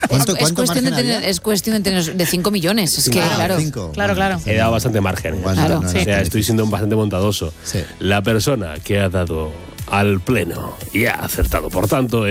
Es cuestión de tener de 5 millones. Es que, claro. Claro. He dado bastante margen. Claro. O sea, estoy siendo bastante bondadoso. Sí. La persona que ha dado al pleno y ha acertado, por tanto,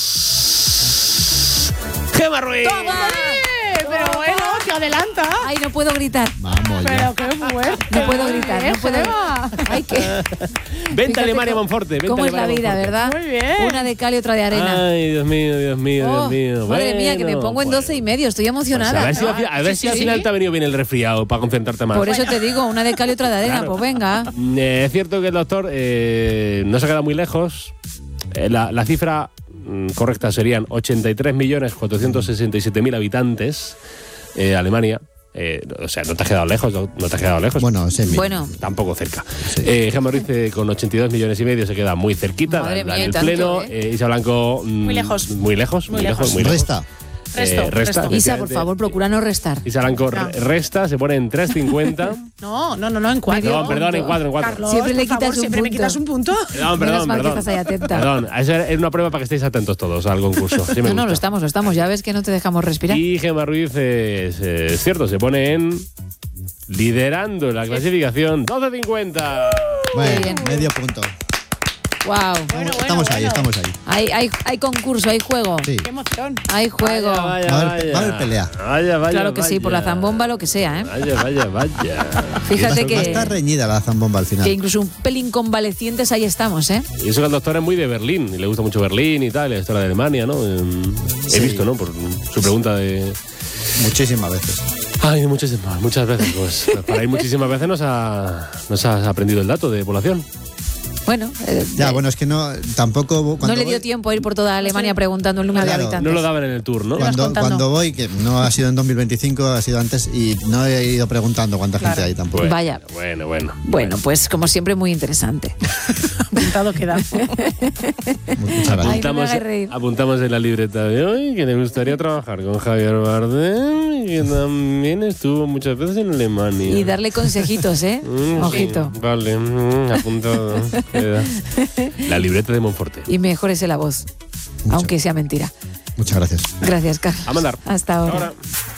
es Gemma Ruiz. ¡Toma! Pero bueno, te adelanta. Ay, no puedo gritar. Vamos ya. Pero qué fuerte. No puedo gritar, no puedo. Ay, qué. Vente a Alemania, Monforte. ¿Cómo es la vida, verdad? Muy bien. Una de cal y otra de arena. Ay, Dios mío. Madre mía, que me pongo en 12 y medio. Estoy emocionada. Pues a ver si al final te ha venido bien el resfriado para concentrarte más. Por eso te digo, una de cal y otra de arena. Claro. Pues venga. Es cierto que el doctor no se ha quedado muy lejos. La cifra correcta serían 83.467.000 habitantes. Alemania. O sea, no te has quedado lejos. Bueno, Bueno. Tampoco cerca. Sí. Gemma Ruiz con 82 millones y medio se queda muy cerquita. Madre en mía, el tanto, pleno. Isa Blanco. Muy lejos. Muy lejos. Resta. Resta. Isa, por favor, procura no restar. Isa Blanco resta, se pone en 3,50. No, en 4. No, perdón, en 4. Carlos, Siempre le por favor, quitas un siempre me punto. quitas un punto. Perdón. Menos mal que estás ahí atenta. Perdón, esa es una prueba para que estéis atentos todos al concurso. Sí me No, lo gusta. estamos. Ya ves que no te dejamos respirar. Y Gemma Ruiz, es cierto, se pone en liderando la clasificación 12,50. Bueno, bien. medio punto. Wow. Estamos ahí. Hay concurso, hay juego. Sí. Qué emoción. Hay juego. Va a haber pelea. Vaya. Claro que sí, por la zambomba, lo que sea, ¿eh? Vaya. Fíjate Va a estar reñida la zambomba al final. que incluso un pelín convalecientes ahí estamos, ¿eh? Y eso que el doctor es muy de Berlín, y le gusta mucho Berlín y tal, la historia de Alemania, ¿no? He visto, ¿no? Por su pregunta de... Muchísimas veces. Ay, muchas veces. Pues para ir muchísimas veces nos has aprendido el dato de población. Bueno, Es que no, tampoco... no le dio tiempo a ir por toda Alemania preguntando el número de habitantes. No lo daban en el tour, ¿no? Cuando voy, que no ha sido en 2025, ha sido antes, y no he ido preguntando cuánta gente hay tampoco. Vaya. Bueno. Pues como siempre, muy interesante. Apuntado queda. Muchas gracias. Ay, no me hagas reír. Apuntamos en la libreta de hoy que le gustaría trabajar con Javier Bardem, que también estuvo muchas veces en Alemania. Y darle consejitos, ¿eh? Ojito. Sí, vale, apuntado. Queda. La libreta de Monforte. Y mejórese la voz, aunque sea mentira. Muchas gracias. Gracias, Carlos. A mandar. Hasta ahora. Ahora.